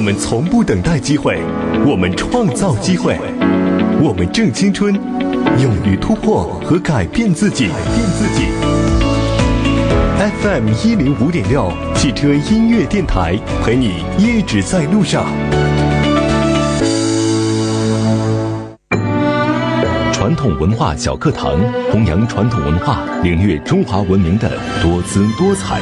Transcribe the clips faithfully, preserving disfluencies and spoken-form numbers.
我们从不等待机会，我们创造机会，我们正青春，勇于突破和改变自己。改变自己。F M 一零五点六汽车音乐电台，陪你一直在路上。传统文化小课堂，弘扬传统文化，领略中华文明的多姿多彩。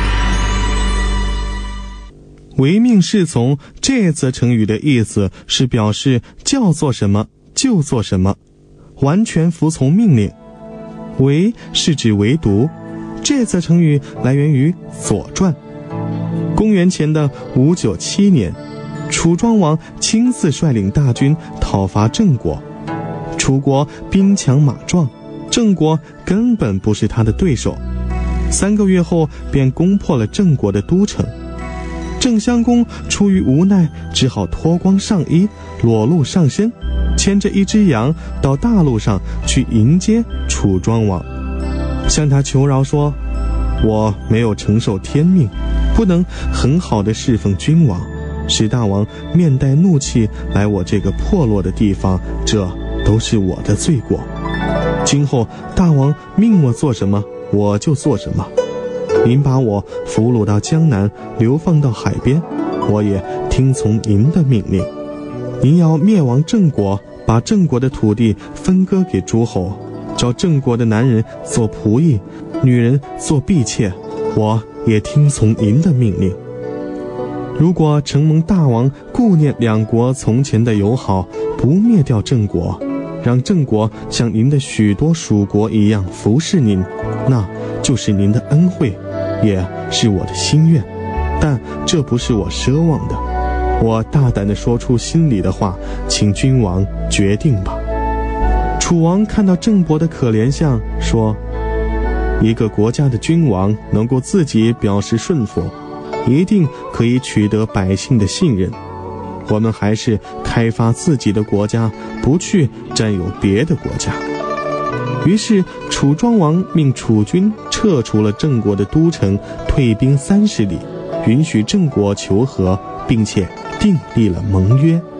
唯命是从这则成语的意思是表示叫做什么就做什么，完全服从命令。唯是指唯独，这则成语来源于《左传》。公元前的五九七年，楚庄王亲自率领大军讨伐郑国。楚国兵强马壮，郑国根本不是他的对手。三个月后便攻破了郑国的都城。郑襄公出于无奈，只好脱光上衣，裸露上身，牵着一只羊到大路上去迎接楚庄王，向他求饶说：我没有承受天命，不能很好的侍奉君王，使大王面带怒气来我这个破落的地方，这都是我的罪过。今后大王命我做什么，我就做什么。您把我俘虏到江南，流放到海边，我也听从您的命令。您要灭亡郑国，把郑国的土地分割给诸侯，找郑国的男人做仆役，女人做婢妾，我也听从您的命令。如果承蒙大王顾念两国从前的友好，不灭掉郑国，让郑国像您的许多属国一样服侍您，那就是您的恩惠，也是我的心愿。但这不是我奢望的，我大胆地说出心里的话，请君王决定吧。楚王看到郑伯的可怜相，说：一个国家的君王能够自己表示顺服，一定可以取得百姓的信任。我们还是开发自己的国家，不去占有别的国家。于是楚庄王命楚军撤除了郑国的都城，退兵三十里，允许郑国求和，并且订立了盟约。